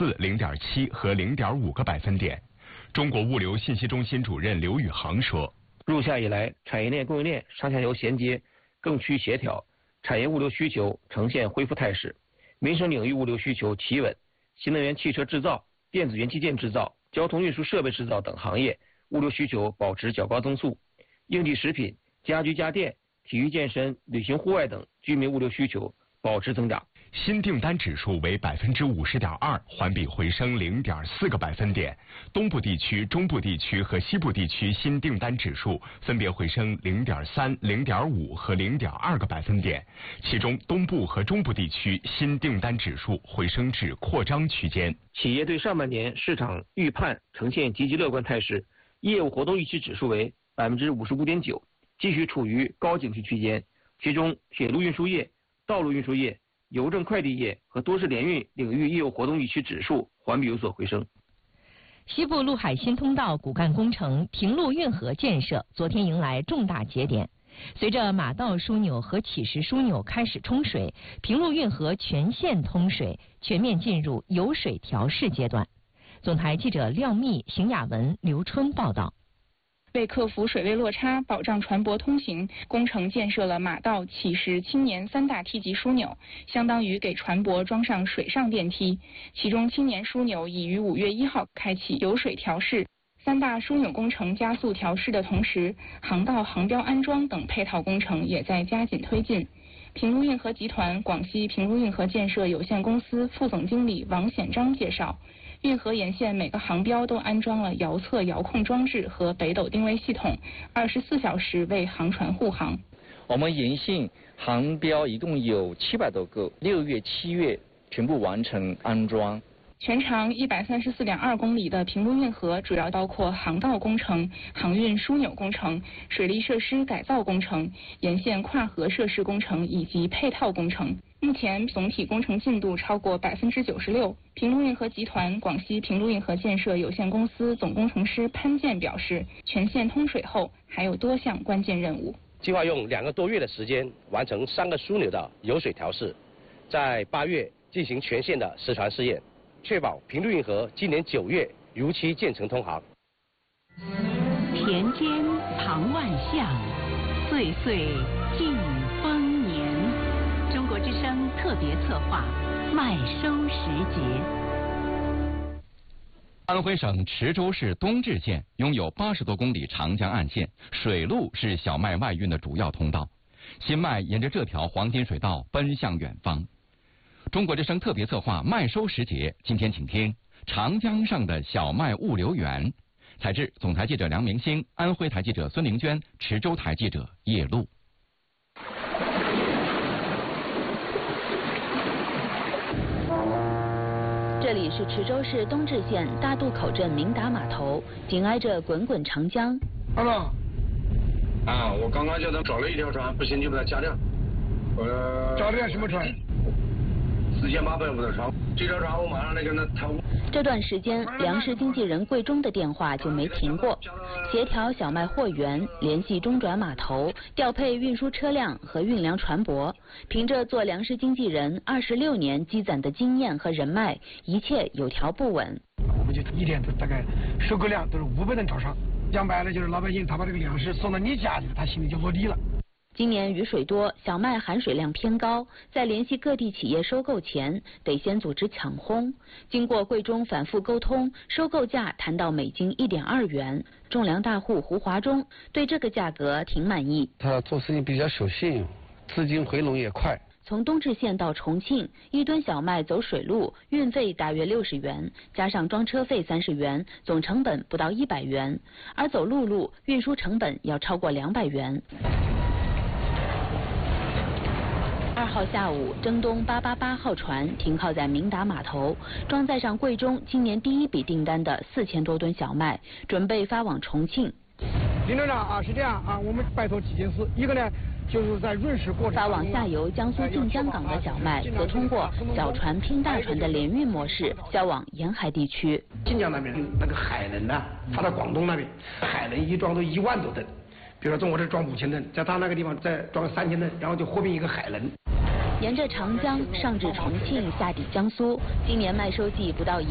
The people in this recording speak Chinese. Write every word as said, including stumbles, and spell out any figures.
四、零点七和零点五个百分点。中国物流信息中心主任刘宇航说：“ 入夏以来，产业链供应链上下游衔接更趋协调，产业物流需求呈现恢复态势，民生领域物流需求企稳，新能源汽车制造、电子元器件制造、交通运输设备制造等行业物流需求保持较高增速，应急食品、家居家电、体育健身、旅行户外等居民物流需求保持增长。” 新订单指数为百分之五十点二，环比回升零点四个百分点。东部地区、中部地区和西部地区新订单指数分别回升零点三、零点五和零点二个百分点。其中，东部和中部地区新订单指数回升至扩张区间。 企业对上半年市场预判呈现积极乐观态势，业务活动预期指数为百分之五十五点九，继续处于高景气区间。其中，铁路运输业、道路运输业、邮政快递业和多式联运领域业务活动预期指数环比有所回升。 西部陆海新通道骨干工程平陆运河建设昨天迎来重大节点，随着马道枢纽和起石枢纽开始冲水，平陆运河全线通水，全面进入有水调试阶段。总台记者廖密、邢雅文、刘春报道。 为克服水位落差，保障船舶通行，工程建设了马道、起石、青年三大梯级枢纽，相当于给船舶装上水上电梯。其中青年枢纽已于五月一号开启有水调试。三大枢纽工程加速调试的同时，航道航标安装等配套工程也在加紧推进。平陆运河集团广西平陆运河建设有限公司副总经理王显章介绍，运河沿线每个航标都安装了遥测遥控装置和北斗定位系统，二十四小时为航船护航。 我们沿线航标一共有七百多个，六月、七月全部完成安装。 全长一百三十四点二公里的平陆运河主要包括航道工程、航运枢纽工程、水利设施改造工程、沿线跨河设施工程以及配套工程。目前总体工程进度超过百分之九十六。平陆运河集团广西平陆运河建设有限公司总工程师潘健表示，全线通水后还有多项关键任务。 计划用两个多月的时间完成三个枢纽的有水调试，在八月进行全线的实船试验，确保平陆运河今年九月如期建成通航。 田间藏万象，岁岁尽丰年。中国之声特别策划麦收时节。 安徽省池州市东至县拥有八十多公里长江岸线，水路是小麦外运的主要通道。新麦沿着这条黄金水道奔向远方。中国之声特别策划麦收时节，今天请听长江上的小麦物流园。采制总台记者梁明星，安徽台记者孙玲娟，池州台记者叶璐。 这里是池州市东至县大渡口镇明达码头，紧挨着滚滚长江。 二哥，啊，我刚刚叫他找了一条船，不行就把它加掉。呃，加掉什么船？四千八百五的船，这条船我马上来跟他谈。 这段时间，粮食经纪人贵中的电话就没停过，协调小麦货源，联系中转码头，调配运输车辆和运粮船舶。凭着做粮食经纪人二十六年积攒的经验和人脉，一切有条不紊。 我们就一天都大概收购量都是五百吨朝上，讲白了就是老百姓他把这个粮食送到你家去，他心里就落地了。 今年雨水多，小麦含水量偏高，在联系各地企业收购前，得先组织抢烘。经过贵中反复沟通，收购价谈到每斤一点二元。种粮大户胡华忠对这个价格挺满意。 他做事情比较守信，资金回笼也快。 从东至县到重庆，一吨小麦走水路，运费大约六十元，加上装车费三十元，总成本不到一百元。而走陆路，运输成本要超过两百元。二号下午，征东八八八号船停靠在明达码头，装载上贵中今年第一笔订单的四千多吨小麦，准备发往重庆。 林队长啊，是这样啊，我们拜托几件事，一个呢，就是在润时过程发往下游江苏晋江港的小麦，则通过小船拼大船的联运模式销往沿海地区。 晋江那边那个海能呢，发到广东那边，海能一装都一万多吨。比如说中国这装五千吨，在他那个地方再装三千吨，然后就合并一个海轮。 沿着长江上至重庆，下抵江苏，今年麦收季不到一